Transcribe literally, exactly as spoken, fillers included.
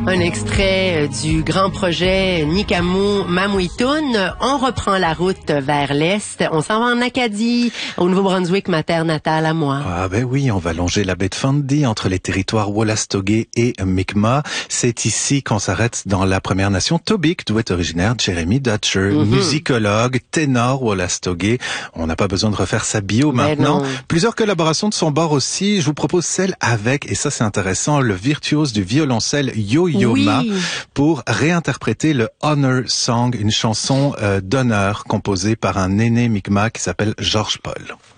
Un extrait du grand projet Nikamu Mamuitun. On reprend la route vers l'est. On s'en va en Acadie, au Nouveau-Brunswick, ma terre natale à moi. Ah ben oui, on va longer la baie de Fundy entre les territoires Wolastoqey et Mi'kmaq. C'est ici qu'on s'arrête dans la Première Nation Tobique, d'où est originaire Jeremy Dutcher, mm-hmm. musicologue, ténor Wolastoqey. On n'a pas besoin de refaire sa bio ben maintenant. Non. Plusieurs collaborations de son bord aussi. Je vous propose celle avec, et ça c'est intéressant, le virtuose du violoncelle Yo Yoma oui. pour réinterpréter le Honor Song, une chanson euh, d'honneur composée par un aîné Mi'kmaq qui s'appelle George Paul.